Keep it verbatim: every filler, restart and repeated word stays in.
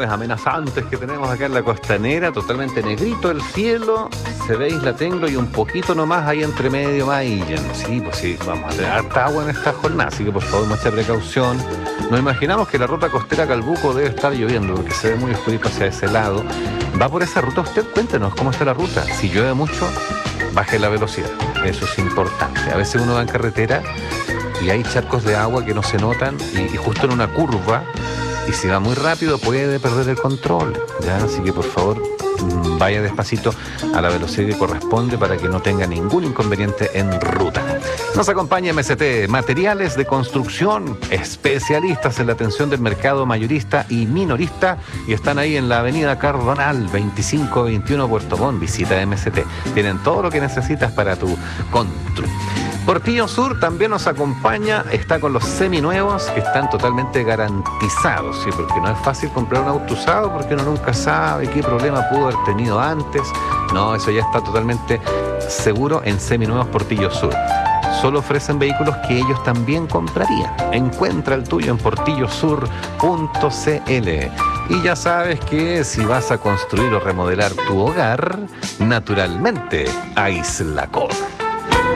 nubes amenazantes que tenemos acá en la costanera, totalmente negrito el cielo, se ve Isla Tenglo y un poquito nomás ahí entre medio Maillen. Sí, pues sí, vamos a tener harta agua en esta jornada, así que por favor mucha precaución. Nos imaginamos que la ruta costera Calbuco debe estar lloviendo porque se ve muy oscurito hacia ese lado. ¿Va por esa ruta usted? Cuéntenos cómo está la ruta. Si llueve mucho, baje la velocidad, eso es importante. A veces uno va en carretera y hay charcos de agua que no se notan y, y justo en una curva, y si va muy rápido puede perder el control, ¿ya? Así que por favor vaya despacito a la velocidad que corresponde para que no tenga ningún inconveniente en ruta. Nos acompaña M S T, materiales de construcción, especialistas en la atención del mercado mayorista y minorista, y están ahí en la avenida Cardonal veinticinco veintiuno Puerto Montt. Visita M S T, tienen todo lo que necesitas para tu constru. Portillo Sur también nos acompaña, está con los seminuevos que están totalmente garantizados, ¿sí? Porque no es fácil comprar un auto usado porque uno nunca sabe qué problema pudo haber tenido antes. No, eso ya está totalmente seguro en Seminuevos Portillo Sur. Solo ofrecen vehículos que ellos también comprarían. Encuentra el tuyo en portillo sur punto c l. Y ya sabes que si vas a construir o remodelar tu hogar, naturalmente, Aislacor.